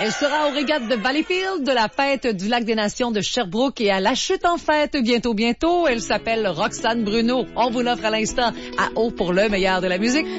Elle sera aux régates de Valleyfield, de la fête du Lac des Nations de Sherbrooke et à la chute en fête bientôt. Elle s'appelle Roxane Bruno. On vous l'offre à l'instant à Haut pour le meilleur de la musique.